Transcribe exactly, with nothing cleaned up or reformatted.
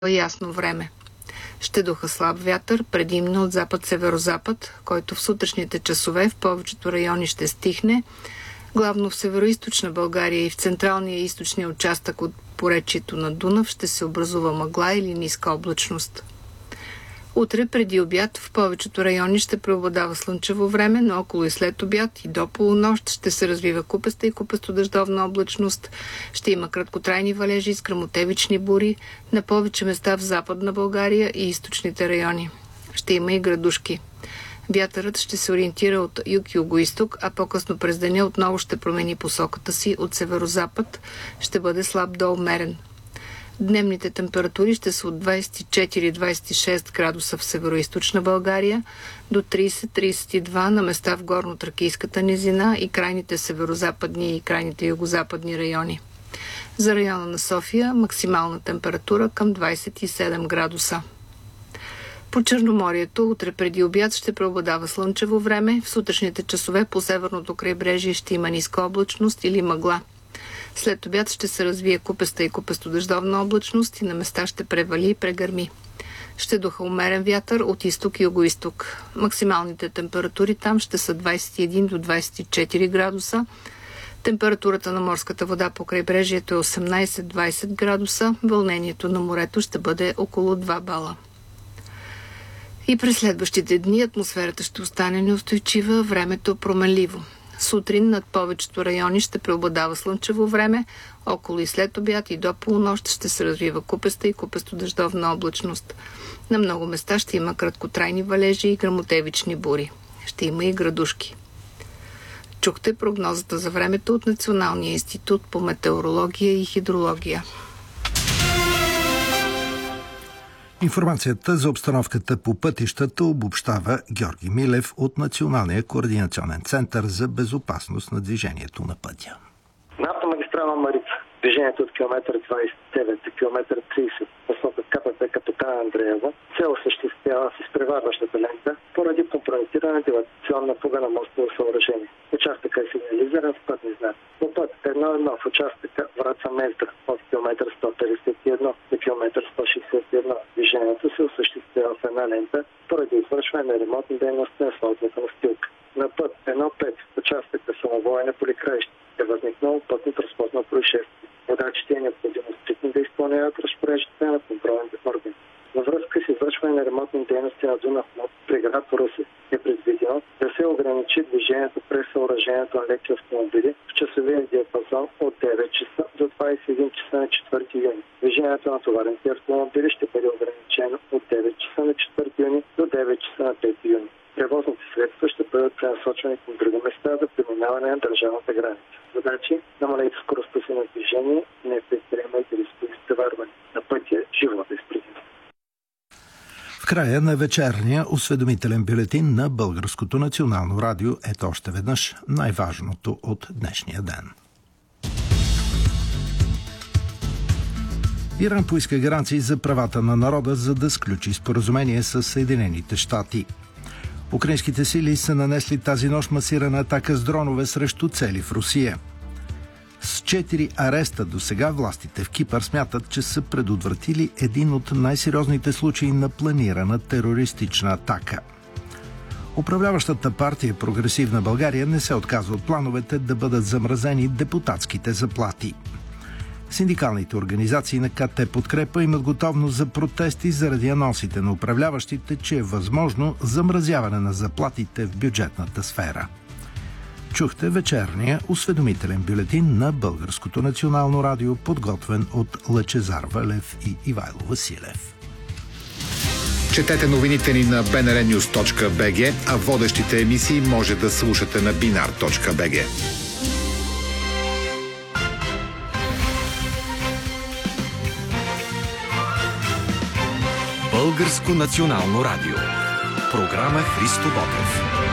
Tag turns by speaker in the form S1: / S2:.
S1: ясно време. Ще духа слаб вятър, предимно от запад-северозапад, който в сутрешните часове в повечето райони ще стихне, главно в североизточна България и в централния и източния участък от поречието на Дунав ще се образува мъгла или ниска облачност. Утре преди обяд в повечето райони ще преобладава слънчево време, но около и след обяд и до полунощ ще се развива купеста и купесто-дъждовна облачност. Ще има краткотрайни валежи с гръмотевични бури на повече места в Западна България и източните райони. Ще има и градушки. Вятърът ще се ориентира от юг-югоизток, а по-късно през деня отново ще промени посоката си от северозапад, ще бъде слаб до умерен. Дневните температури ще са от двадесет и четири до двадесет и шест градуса в североизточна България до тридесет до тридесет и два на места в горно-тракийската низина и крайните северозападни и крайните югозападни райони. За района на София максимална температура към двадесет и седем градуса. По Черноморието утре преди обяд ще преобладава слънчево време. В сутрешните часове по северното крайбрежие ще има ниска облачност или мъгла. След обяд ще се развие купеста и купесто-дъждовна облачност и на места ще превали и прегърми. Ще духа умерен вятър от изток и югоизток. Максималните температури там ще са двадесет и един до двадесет и четири градуса. Температурата на морската вода по крайбрежието е осемнадесет до двадесет градуса. Вълнението на морето ще бъде около два бала. И през следващите дни атмосферата ще остане неустойчива, времето променливо. Сутрин над повечето райони ще преобладава слънчево време, около и след обяд и до полунощ ще се развива купеста и купесто-дъждовна облачност. На много места ще има краткотрайни валежи и гръмотевични бури. Ще има и градушки. Чухте прогнозата за времето от Националния институт по метеорология и хидрология.
S2: Информацията за обстановката по пътищата обобщава Георги Милев от Националния координационен център за безопасност на движението на пътя.
S3: На автомагистрала Марица движението от километър двадесет и девет до километър тридесет посока КПП Капитан Андреево се осъществява с изпреварващата лента поради компрометирана дилатационна фуга на мостово съоръжение. Участъка е сигнализиран с пътни знак. По път едно едно в участъка Враца-Мездра от километър сто петдесет и едно до километър сто шестдесет и едно движението се осъществява в една лента поради извършване на ремонтни дейности на асфалтовата настилка. На път едно пет в участъка Самовоене Поликраище е възникнало пътно-транспортно происшествие. Водачите е необходимо стрикно да изпълняват разпореждането на контролните органи. Във връзка с извършване на ремонтни дейности на Дунав мост при град Русе е предвидено да се ограничи движението през съоръжението на леки автомобили в часовия диапазон от девет часа до двадесет и един часа на четвърти юни. Движението на товарните автомобили ще бъде ограничено от девет часа на четвърти юни до девет часа на пети юни. Превозните средства ще бъдат пренасочени към други места за преминаване на държавната граница. Задачи: намалете скоростта си на движение, не предприемайте рискови изпреварвания. На пътя живота е с предимство.
S2: В края на вечерния осведомителен бюлетин на Българското национално радио ето още веднъж най-важното от днешния ден. Иран поиска гаранции за правата на народа, за да сключи споразумение с Съединените щати. Украинските сили са нанесли тази нощ масирана атака с дронове срещу цели в Русия. С четири ареста до сега властите в Кипър смятат, че са предотвратили един от най-сериозните случаи на планирана терористична атака. Управляващата партия Прогресивна България не се отказва от плановете да бъдат замразени депутатските заплати. Синдикалните организации на КТ Подкрепа имат готовност за протести заради анонсите на управляващите, че е възможно замразяване на заплатите в бюджетната сфера. Чухте вечерния осведомителен бюлетин на Българското национално радио, подготвен от Лъчезар Валев и Ивайло Василев.
S4: Четете новините ни на би ен ар нюз точка би джи, а водещите емисии може да слушате на бинар точка би джи.
S5: Българско национално радио. Програма Христо Ботев.